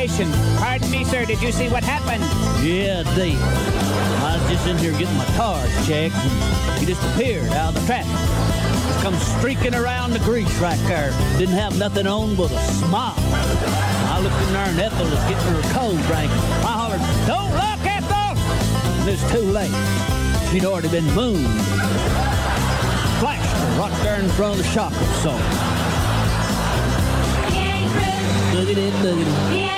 situation. Pardon me, sir. Did you see what happened? Yeah, Dave. I was just in here getting my tires checked, and he disappeared out of the traffic. Just come streaking around the grease right there. Didn't have nothing on but a smile. I looked in there, and Ethel was getting her cold drink. I hollered, "Don't look, Ethel!" And it's too late. She'd already been mooned. Flashed her right there in front of the shop. So, look at it, look at it.